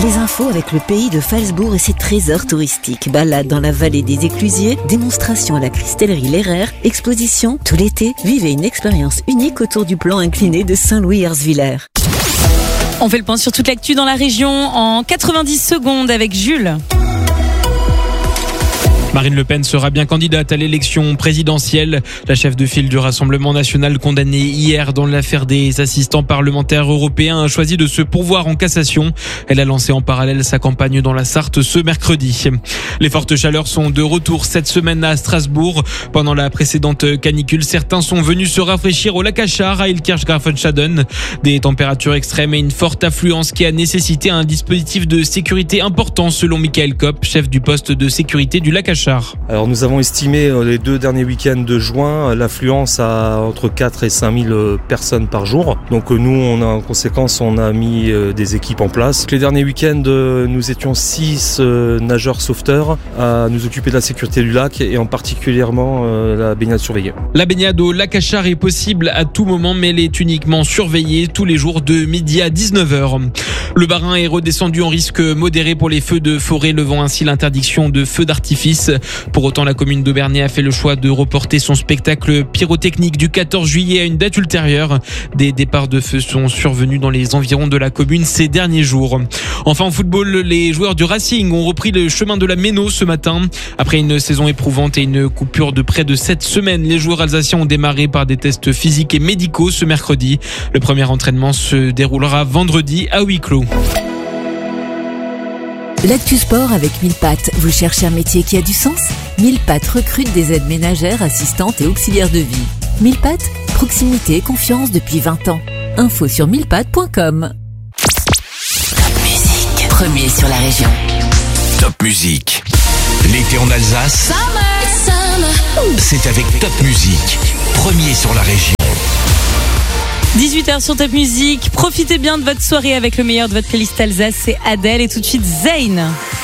Les infos avec le pays de Phalsbourg et ses trésors touristiques. Balade dans la vallée des Éclusiers, démonstration à la cristallerie Lerrer, exposition tout l'été. Vivez une expérience unique autour du plan incliné de Saint-Louis-Herzwiller. On fait le point sur toute l'actu dans la région en 90 secondes avec Jules. Marine Le Pen sera bien candidate à l'élection présidentielle. La chef de file du Rassemblement national condamnée hier dans l'affaire des assistants parlementaires européens a choisi de se pourvoir en cassation. Elle a lancé en parallèle sa campagne dans la Sarthe ce mercredi. Les fortes chaleurs sont de retour cette semaine à Strasbourg. Pendant la précédente canicule, certains sont venus se rafraîchir au lac Achard à Ilkirch-Grafenstaden. Des températures extrêmes et une forte affluence qui a nécessité un dispositif de sécurité important selon Michael Kopp, chef du poste de sécurité du lac Achard. Alors nous avons estimé les 2 derniers week-ends de juin l'affluence à entre 4 et 5 000 personnes par jour. Donc nous, en conséquence, on a mis des équipes en place. Les derniers week-ends, nous étions 6 nageurs sauveteurs à nous occuper de la sécurité du lac et en particulièrement la baignade surveillée. La baignade au lac Achard est possible à tout moment, mais elle est uniquement surveillée tous les jours de midi à 19h. Le Bas-Rhin est redescendu en risque modéré pour les feux de forêt, levant ainsi l'interdiction de feux d'artifice. Pour autant, la commune d'Aubernay a fait le choix de reporter son spectacle pyrotechnique du 14 juillet à une date ultérieure. Des départs de feux sont survenus dans les environs de la commune ces derniers jours. Enfin, en football, les joueurs du Racing ont repris le chemin de la Méno ce matin. Après une saison éprouvante et une coupure de près de 7 semaines, les joueurs alsaciens ont démarré par des tests physiques et médicaux ce mercredi. Le premier entraînement se déroulera vendredi à huis clos. L'actu sport avec Millepattes. Vous cherchez un métier qui a du sens ? Millepattes recrute des aides ménagères, assistantes et auxiliaires de vie. Millepattes, proximité et confiance depuis 20 ans. Info sur millepattes.com. Top Musique, premier sur la région. Top Musique. L'été en Alsace, c'est avec Top Musique, premier sur la région. 18h sur Top Musique. Profitez bien de votre soirée avec le meilleur de votre playlist Alsace, c'est Adèle et tout de suite Zayn.